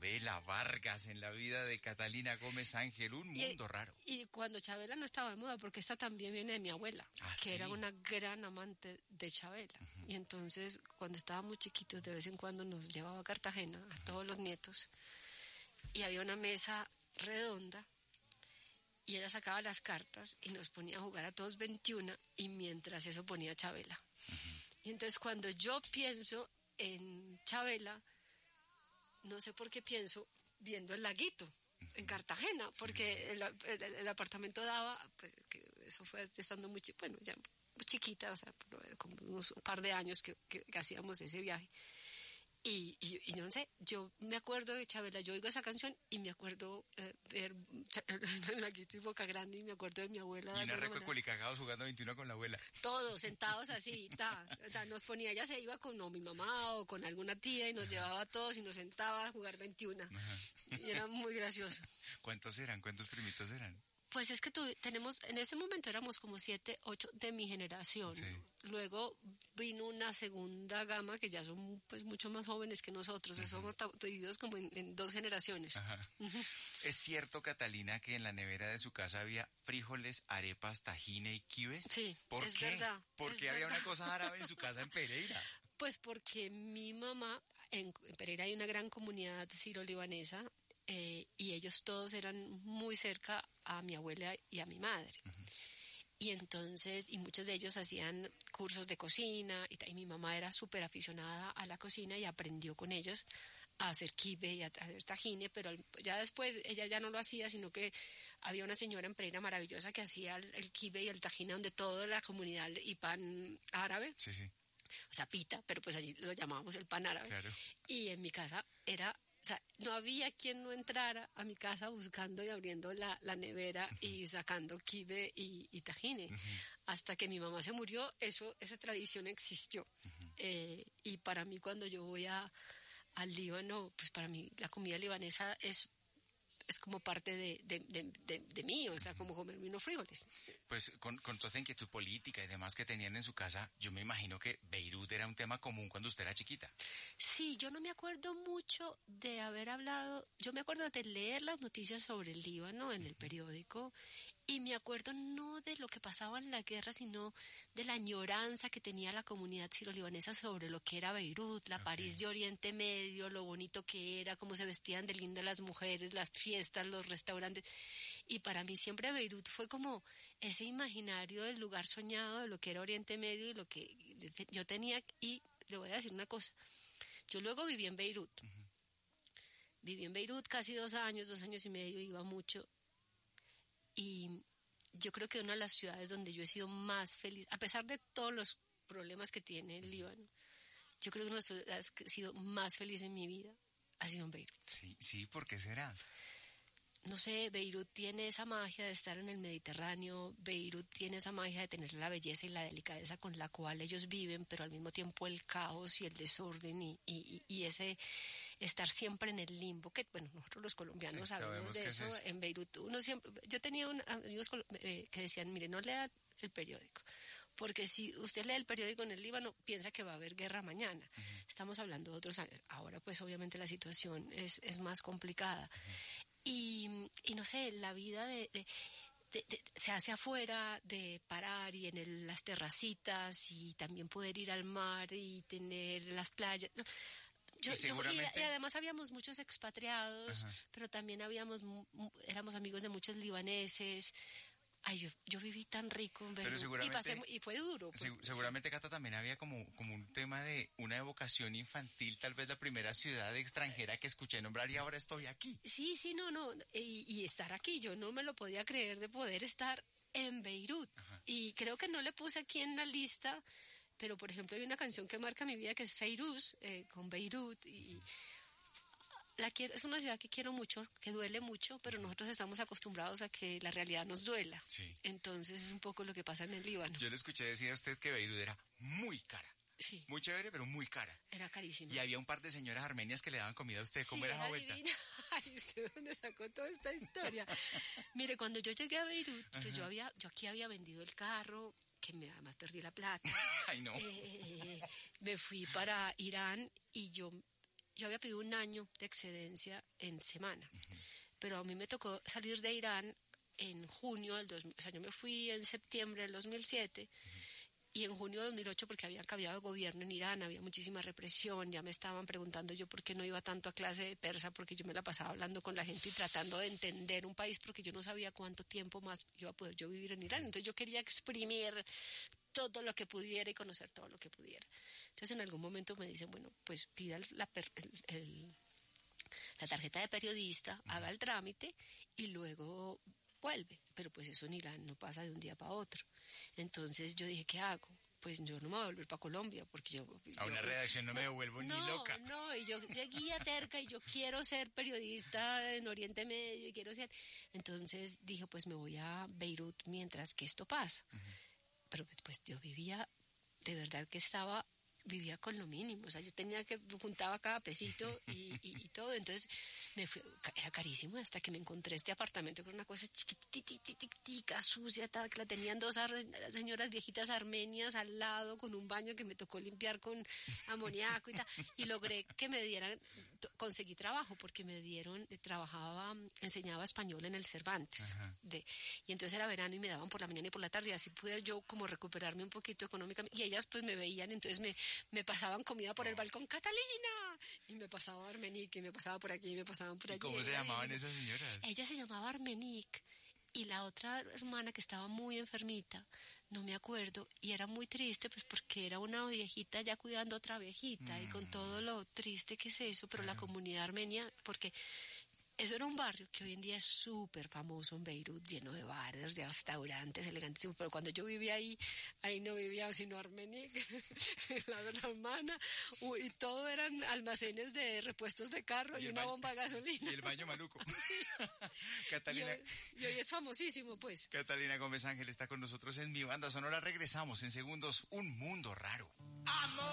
Chabela Vargas, en la vida de Catalina Gómez Ángel, un mundo raro. Y cuando Chabela no estaba de moda, porque esta también viene de mi abuela, que era una gran amante de Chabela. Y entonces, cuando estábamos chiquitos, de vez en cuando nos llevaba a Cartagena, a todos los nietos, y había una mesa redonda, y ella sacaba las cartas y nos ponía a jugar a todos 21, y mientras eso ponía Chabela. Y entonces cuando yo pienso en Chabela, no sé por qué pienso viendo el laguito en Cartagena, porque el apartamento daba, pues que eso fue estando muy bueno, ya muy chiquita, o sea, como unos par de años que hacíamos ese viaje. Y no sé, yo me acuerdo de Chabela, yo oigo esa canción y me acuerdo ver el laguito y Boca Grande, y me acuerdo de mi abuela. Y una reco de culicagados jugando 21 con la abuela. Todos sentados así, o sea, nos ponía, ella se iba con mi mamá o con alguna tía y nos llevaba a todos y nos sentaba a jugar 21. Y era muy gracioso. ¿Cuántos eran? ¿Cuántos primitos eran? Pues es que tenemos, en ese momento éramos como 7, 8 de mi generación. Sí. Luego vino una segunda gama que ya son pues mucho más jóvenes que nosotros. Somos divididos como en 2 generaciones. ¿Es cierto, Catalina, que en la nevera de su casa había frijoles, arepas, tajine y quibes? Sí, ¿Por qué? Verdad. ¿Por qué había una cosa árabe en su casa en Pereira? Pues porque mi mamá, en Pereira hay una gran comunidad siro-libanesa, y ellos todos eran muy cerca a mi abuela y a mi madre. Y entonces, y muchos de ellos hacían cursos de cocina, y mi mamá era súper aficionada a la cocina y aprendió con ellos a hacer kibe y a hacer tajine, pero ya después ella ya no lo hacía, sino que había una señora en Pereira maravillosa que hacía el kibe y el tajine, donde toda la comunidad y pan árabe. Sí. O sea, pita, pero pues allí lo llamábamos el pan árabe. Claro. Y en mi casa era... O sea, no había quien no entrara a mi casa buscando y abriendo la nevera y sacando kibe y tajine. Hasta que mi mamá se murió, esa tradición existió. Y para mí, cuando yo voy al Líbano, pues para mí la comida libanesa es como parte de mí, o sea, como comerme unos frijoles. Pues con toda esa inquietud política y demás que tenían en su casa, yo me imagino que Beirut era un tema común cuando usted era chiquita. Sí, yo no me acuerdo mucho de haber hablado, yo me acuerdo de leer las noticias sobre el Líbano en el periódico, y me acuerdo no de lo que pasaba en la guerra, sino de la añoranza que tenía la comunidad siro-libanesa sobre lo que era Beirut, la París de Oriente Medio, lo bonito que era, cómo se vestían de lindo las mujeres, las fiestas, los restaurantes. Y para mí siempre Beirut fue como ese imaginario del lugar soñado de lo que era Oriente Medio y lo que yo tenía. Y le voy a decir una cosa, yo luego viví en Beirut. Viví en Beirut casi 2 años y medio, iba mucho. Y yo creo que una de las ciudades donde yo he sido más feliz, a pesar de todos los problemas que tiene el Líbano, yo creo que una de las ciudades que he sido más feliz en mi vida ha sido en Beirut. Sí, ¿por qué será? No sé, Beirut tiene esa magia de estar en el Mediterráneo, Beirut tiene esa magia de tener la belleza y la delicadeza con la cual ellos viven, pero al mismo tiempo el caos y el desorden y ese estar siempre en el limbo, que bueno, nosotros los colombianos sabemos de eso. En Beirut yo tenía amigos que decían, mire, no lea el periódico, porque si usted lee el periódico en el Líbano, piensa que va a haber guerra mañana. Estamos hablando de otros años. Ahora pues obviamente la situación es más complicada. Y no sé, la vida se hace afuera, de parar y en las terracitas, y también poder ir al mar y tener las playas. Y además habíamos muchos expatriados, pero también éramos amigos de muchos libaneses. Ay, yo viví tan rico en Beirut, y fue duro. Seguramente, Cata, también había como un tema de una evocación infantil, tal vez la primera ciudad extranjera que escuché nombrar y ahora estoy aquí. Sí, no, y estar aquí, yo no me lo podía creer de poder estar en Beirut. Y creo que no le puse aquí en la lista, pero por ejemplo hay una canción que marca mi vida que es Feiruz, con Beirut, y... es una ciudad que quiero mucho, que duele mucho, pero nosotros estamos acostumbrados a que la realidad nos duela. Sí. Entonces es un poco lo que pasa en el Líbano. Yo le escuché decir a usted que Beirut era muy cara. Sí. Muy chévere, pero muy cara. Era carísima. Y había un par de señoras armenias que le daban comida a usted. ¿Cómo era esa vuelta? Ay, ¿usted dónde sacó toda esta historia? Mire, cuando yo llegué a Beirut, pues yo aquí había vendido el carro, que además perdí la plata. Ay, no. Me fui para Irán y yo yo había pedido 1 año de excedencia en semana, pero a mí me tocó salir de Irán en junio del 2000, o sea, yo me fui en septiembre del 2007, y en junio de 2008, porque había cambiado de gobierno en Irán, había muchísima represión, ya me estaban preguntando yo por qué no iba tanto a clase de persa, porque yo me la pasaba hablando con la gente y tratando de entender un país, porque yo no sabía cuánto tiempo más iba a poder yo vivir en Irán. Entonces yo quería exprimir todo lo que pudiera y conocer todo lo que pudiera. Entonces en algún momento me dicen, bueno, pues pida la tarjeta de periodista, haga el trámite y luego vuelve. Pero pues eso en Irán no pasa de un día para otro. Entonces yo dije, ¿qué hago? Pues yo no me voy a volver para Colombia, porque a una redacción no me vuelvo ni loca. No, y yo llegué a terca y yo quiero ser periodista en Oriente Medio y quiero ser... Entonces dije, pues me voy a Beirut mientras que esto pasa. Pero pues yo vivía, de verdad que vivía con lo mínimo, o sea, yo juntaba cada pesito y todo, entonces me fui, era carísimo hasta que me encontré este apartamento con una cosa chiquititica, sucia, tal, que la tenían 2 señoras viejitas armenias al lado, con un baño que me tocó limpiar con amoníaco y tal, y logré que me dieran, conseguí trabajo, porque me dieron, enseñaba español en el Cervantes, y entonces era verano y me daban por la mañana y por la tarde, y así pude yo como recuperarme un poquito económicamente, y ellas pues me veían, entonces me pasaban comida por el balcón, Catalina, y me pasaba Armenique, y me pasaba por aquí, y me pasaban por allí. ¿Y cómo se llamaban esas señoras? Ella se llamaba Armenique, y la otra hermana que estaba muy enfermita, no me acuerdo, y era muy triste, pues porque era una viejita ya cuidando a otra viejita, y con todo lo triste que es eso, pero la comunidad armenia, porque... Eso era un barrio que hoy en día es súper famoso en Beirut, lleno de bares, de restaurantes elegantísimos, pero cuando yo vivía ahí no vivía sino Armenique, la hermana, y todo eran almacenes de repuestos de carro y una bomba de gasolina. Y el baño maluco. Sí. Catalina. Y hoy es famosísimo, pues. Catalina Gómez Ángel está con nosotros en Mi Banda Sonora. Regresamos en segundos. Un mundo raro. Amor.